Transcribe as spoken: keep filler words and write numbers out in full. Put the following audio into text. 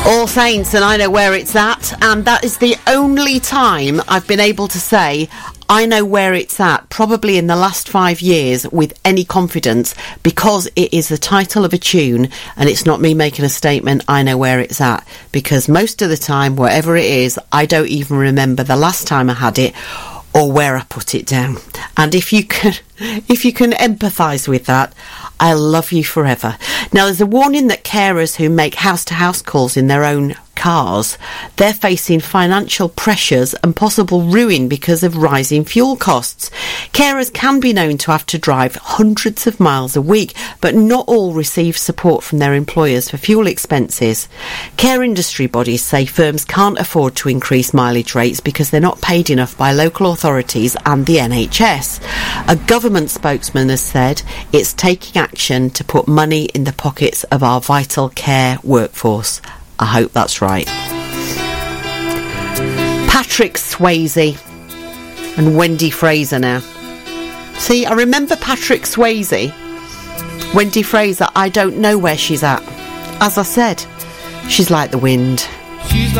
All Saints, and I know where it's at, and that is the only time I've been able to say I know where it's at, probably in the last five years, with any confidence, because it is the title of a tune, and it's not me making a statement, I know where it's at, because most of the time, whatever it is, I don't even remember the last time I had it, or where I put it down. And if you can, if you can empathise with that, I love you forever. Now, there's a warning that carers who make house-to-house calls in their own cars, they're facing financial pressures and possible ruin because of rising fuel costs. Carers can be known to have to drive hundreds of miles a week, but not all receive support from their employers for fuel expenses. Care industry bodies say firms can't afford to increase mileage rates because they're not paid enough by local authorities and the N H S. A government spokesman has said it's taking action to put money in the pockets of our vital care workforce. I hope that's right. Patrick Swayze and Wendy Fraser now. See, I remember Patrick Swayze. Wendy Fraser, I don't know where she's at. As I said, she's like the wind. She's like